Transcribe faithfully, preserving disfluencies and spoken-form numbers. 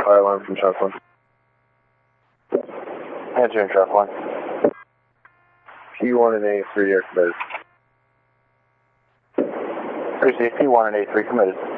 fire alarm from Chuck one. Answering Chuck one. P one and A three are committed. Receive P one and A three committed.